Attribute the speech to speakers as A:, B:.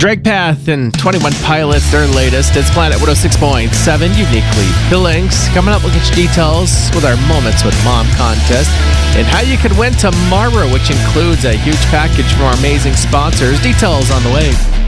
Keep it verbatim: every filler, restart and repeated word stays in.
A: Drag Path and twenty-one Pilots, their latest. It's Planet one oh six point seven, uniquely the Links. Coming up, we'll get you details with our Moments with Mom contest and how you can win tomorrow, which includes a huge package from our amazing sponsors. Details on the way.